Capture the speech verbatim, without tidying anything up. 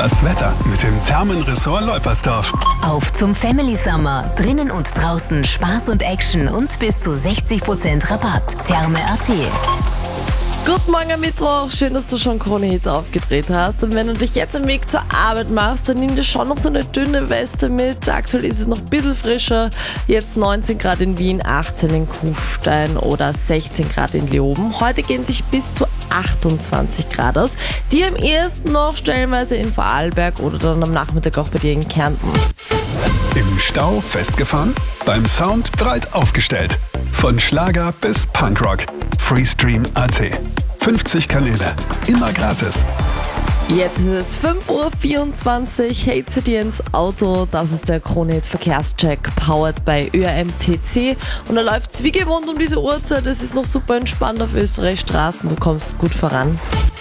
Das Wetter mit dem Thermenressort Leupersdorf. Auf zum Family Summer. Drinnen und draußen Spaß und Action und bis zu sechzig Prozent Rabatt. Therme Punkt at. Guten Morgen am Mittwoch, schön, dass du schon Krone Hit aufgedreht hast. Und wenn du dich jetzt am Weg zur Arbeit machst, dann nimm dir schon noch so eine dünne Weste mit. Aktuell ist es noch ein bisschen frischer. Jetzt neunzehn Grad in Wien, achtzehn in Kufstein oder sechzehn Grad in Leoben. Heute gehen sich bis zu achtundzwanzig Grad aus. Die am ehesten noch stellenweise in Vorarlberg oder dann am Nachmittag auch bei dir in Kärnten. Im Stau festgefahren? Beim Sound breit aufgestellt. Von Schlager bis Punkrock. Freestream Punkt at. fünfzig Kanäle. Immer gratis. Jetzt ist es fünf Uhr vierundzwanzig, heizt dir ins Auto. Das ist der Krone Hit Verkehrscheck, powered by Ö R M T C. Und da läuft es wie gewohnt um diese Uhrzeit. Es ist noch super entspannt auf Österreichs Straßen. Du kommst gut voran.